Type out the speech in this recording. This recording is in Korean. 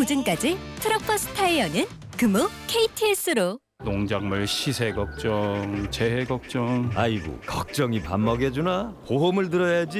보증까지 트럭버스 타이어는 금호 KTS로. 농작물 시세 걱정, 재해 걱정. 아이고 걱정이 밥 먹여주나? 보험을 들어야지.